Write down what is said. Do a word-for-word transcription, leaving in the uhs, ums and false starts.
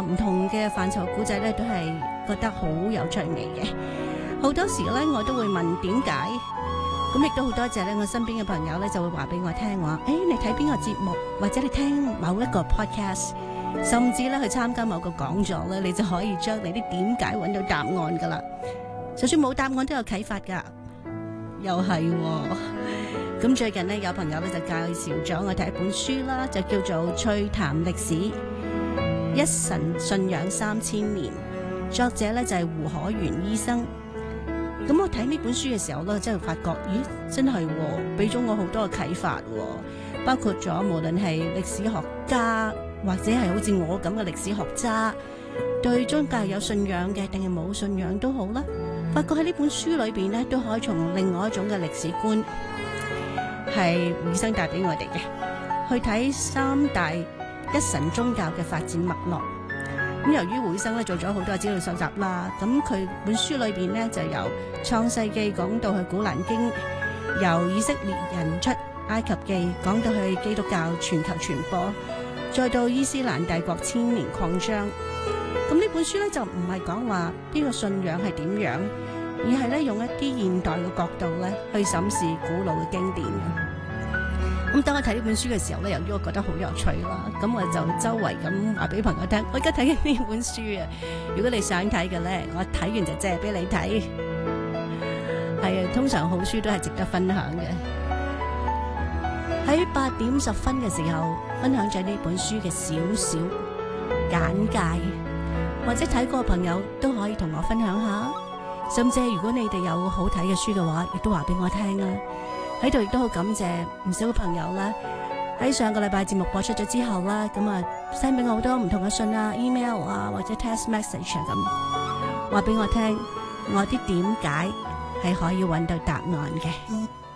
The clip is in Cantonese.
唔同嘅範疇古仔咧，都係覺得好有趣味嘅。好多時咧，我都會問點解，咁亦都好多謝咧，我身邊嘅朋友咧就會話俾我聽話，誒，你睇邊個節目，或者你聽某一個 podcast，甚至咧去參加某個講座咧，你就可以將你啲點解揾到答案噶啦。就算冇答案都有啟發噶，又係喎。咁最近咧有朋友咧就介紹咗我睇一本書啦，就叫做《趣談歷史：一神信仰三千年》，作者咧就係胡可元醫生。咁我睇呢本書嘅時候咧，真係發覺，咦，真係俾咗我好多嘅啟發，包括咗無論係歷史學家或者係好似我咁嘅歷史學渣，對宗教有信仰嘅定係冇信仰都好啦，發覺喺呢本書裏邊咧都可以從另外一種嘅歷史觀，係胡醫生帶俾我哋嘅，去睇三大一神宗教嘅發展脈絡。咁由於胡醫生咧做咗好多嘅資料搜集啦，咁佢本書裏邊咧就由創世紀講到去古蘭經，由以色列人出埃及記講到去基督教全球傳播，再到伊斯蘭帝國千年擴張。咁呢本書咧就唔係講話呢個信仰係點樣，而係咧用一啲現代嘅角度咧去審視古老嘅經典嘅。咁當我睇呢本書嘅時候咧，由於我覺得好有趣啦，咁我就周圍咁話俾朋友聽，我而家睇緊呢本書啊！如果你想睇嘅咧，我睇完就借俾你睇。係啊，通常好書都係值得分享嘅。喺八點十分嘅時候，分享咗呢本書嘅少少簡介，或者睇過嘅朋友都可以同我分享下。甚至如果你哋有好睇嘅書嘅話，亦都話俾我聽啊！喺度亦都好感謝唔少嘅朋友啦，喺上個禮拜節目播出咗之後啦，咁啊 send 俾我好多唔同嘅信啊、email 啊或者 text message 啊，咁話俾我聽，我啲點解係可以揾到答案嘅。